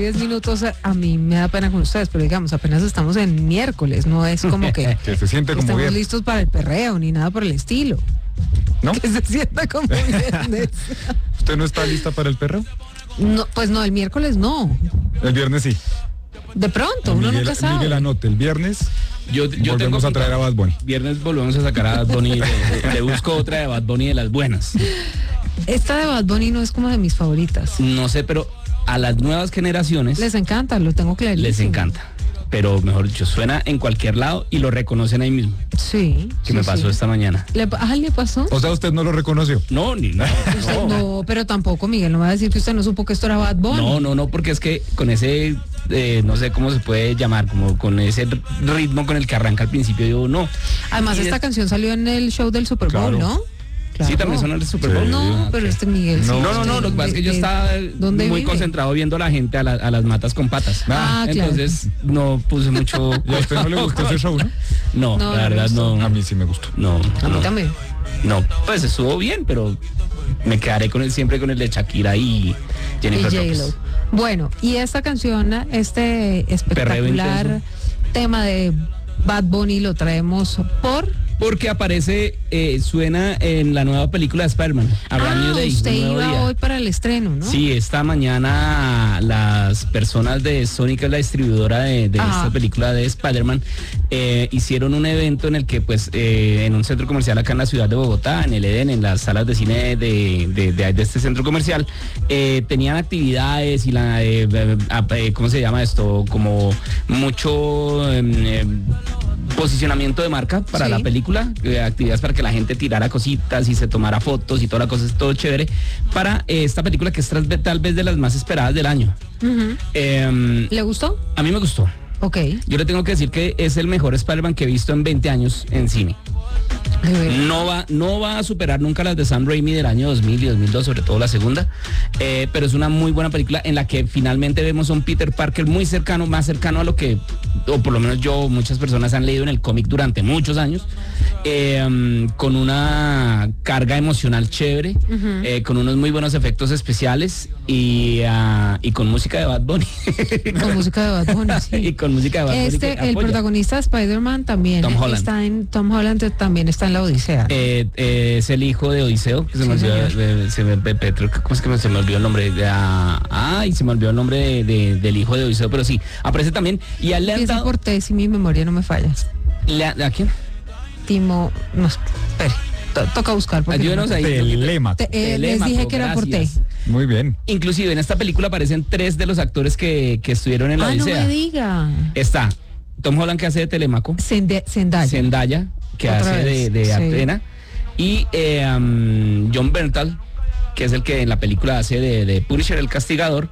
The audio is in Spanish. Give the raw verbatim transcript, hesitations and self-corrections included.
diez minutos, a mí me da pena con ustedes, pero digamos, apenas estamos en miércoles, no es como que, que se siente como estamos bien. listos para el perreo, ni nada por el estilo. ¿No? Que se sienta como viernes. ¿Usted no está lista para el perreo? No, pues no, el miércoles no. El viernes sí. De pronto, uno Miguel, nunca sabe. Miguel anote, el viernes Yo, yo volvemos tengo a traer a Bad Bunny. Viernes volvemos a sacar a Bad Bunny. Le, le busco otra de Bad Bunny de las buenas. Esta de Bad Bunny no es como de mis favoritas. No sé, pero a las nuevas generaciones Les encanta, lo tengo clarísimo. les encanta. Pero mejor dicho, suena en cualquier lado y lo reconocen ahí mismo. Sí. Que sí, me pasó sí. esta mañana. ¿Le, ah, ¿le pasó? O sea, usted no lo reconoció. No, ni no. Usted- No, no, pero tampoco, Miguel, no me va a decir que usted no supo que esto era Bad Bunny. no, no, no, porque es que con ese, eh, no sé cómo se puede llamar, como con ese ritmo con el que arranca al principio, yo no. Además, Y esta es- canción salió en el show del Super Bowl, Claro. ¿no? Claro. Sí, también son el Super Bowl. Sí. No, pero este Miguel. No. sí, No, no, no, usted- lo que pasa es que yo de- estaba ¿dónde muy vive? concentrado viendo a la gente a, la- a las matas con patas. Ah, claro. Entonces no puse mucho. ¿Y a usted no le gustó ese show, no? No, No, la no me verdad gustó. no. A mí sí me gustó. No, A mí no, también. no, pues estuvo bien, pero me quedaré con el, siempre con el de Shakira y Y Jennifer J-Lo. López. Bueno, y esta canción, este espectacular intenso. tema de Bad Bunny lo traemos por... Porque aparece, eh, suena en la nueva película de Spider-Man, A Brand Ah, New Day, usted un nuevo iba día. hoy para el estreno, ¿no? Sí, esta mañana las personas de Sony, que es la distribuidora de, de Ajá. esta película de Spider-Man, eh, hicieron un evento en el que, pues, eh, en un centro comercial acá en la ciudad de Bogotá, en el Edén, en las salas de cine de, de, de- de este centro comercial, eh, tenían actividades y la, eh, eh, eh, ¿cómo se llama esto? Como mucho... em, em, posicionamiento de marca para Sí. la película, eh, actividades para que la gente tirara cositas y se tomara fotos y toda la cosa, es todo chévere, para eh, esta película que es tras- tal vez de las más esperadas del año. Ujú. Eh, ¿Le gustó? a mí me gustó. Ok. Yo le tengo que decir que es el mejor Spider-Man que he visto en veinte años en cine. De verdad. No va, no va a superar nunca las de Sam Raimi del año dos mil y dos mil dos, sobre todo la segunda, eh, pero es una muy buena película en la que finalmente vemos a un Peter Parker muy cercano, más cercano a lo que, o por lo menos yo, muchas personas han leído en el cómic durante muchos años, eh, um, con una carga emocional chévere, eh, con unos muy buenos efectos especiales y, ah, y con música de Bad Bunny. Con música de Bad Bunny, sí. y con música de Bad Bunny Este, que el apoya. protagonista de Spider-Man también Tom Holland. está en Tom Holland también está en la Odisea. Eh, eh, es el hijo de Odiseo, que se me Sí, olvidó, señor. eh, se me, Pe- Petro, ¿cómo es que me- se me olvidó el nombre? De, ah, ay, se me olvidó el nombre de- de- del hijo de Odiseo, pero sí, aparece también. Y a él le han Empieza dado... por T, si mi memoria no me falla. le ha- ¿A quién? Timo, no, espere, to- toca buscar. porque Ayúdenos no me- ahí. Telema. Te- eh, les Telémaco, dije que era por T. gracias. Muy bien. Inclusive en esta película aparecen tres de los actores que, que estuvieron en la Ah, no Odisea. me diga. Está Tom Holland, que hace de Telemaco, Zende- Zendaya. Zendaya, que Otra hace de, vez, de sí. Athena, y eh, um, John Bernthal, que es el que en la película hace de, de Punisher, el castigador.